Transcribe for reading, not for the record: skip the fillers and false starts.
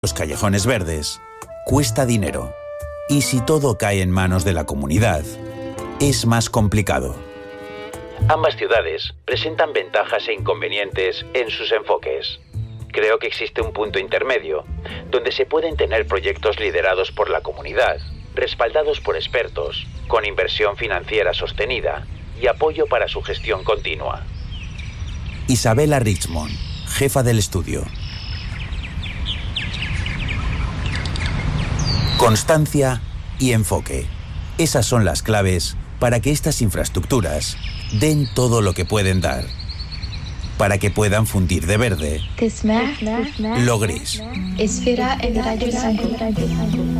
Los callejones verdes cuesta dinero, y si todo cae en manos de la comunidad, es más complicado. Ambas ciudades presentan ventajas e inconvenientes en sus enfoques. Creo que existe un punto intermedio, donde se pueden tener proyectos liderados por la comunidad, respaldados por expertos, con inversión financiera sostenida y apoyo para su gestión continua. Isabela Richmond, jefa del estudio. Constancia y enfoque. Esas son las claves para que estas infraestructuras den todo lo que pueden dar. Para que puedan fundir de verde lo gris. Esfera en Radio 5.